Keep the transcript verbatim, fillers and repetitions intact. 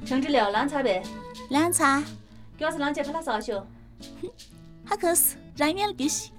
生治疗凉茶呗？ 凉茶， 给我是啷解拍他少修？ 他可是燃面的必须。